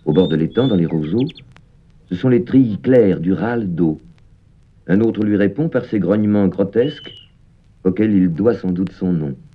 Au bord de l'étang, dans les roseaux, ce sont les trilles claires du râle d'eau. Un autre lui répond par ces grognements grotesques auxquels il doit sans doute son nom.